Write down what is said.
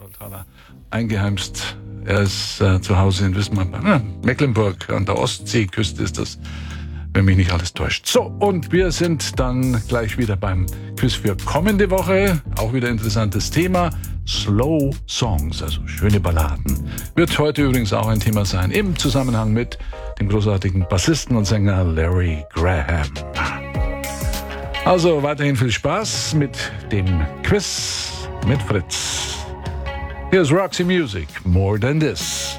Thaler eingeheimst. Er ist zu Hause in Wismar, Mecklenburg, an der Ostseeküste ist das, wenn mich nicht alles täuscht. So, und wir sind dann gleich wieder beim Quiz für kommende Woche. Auch wieder interessantes Thema. Slow Songs, also schöne Balladen. Wird heute übrigens auch ein Thema sein, im Zusammenhang mit dem großartigen Bassisten und Sänger Larry Graham. Also weiterhin viel Spaß mit dem Quiz mit Fritz. Here's Roxy Music, More Than This.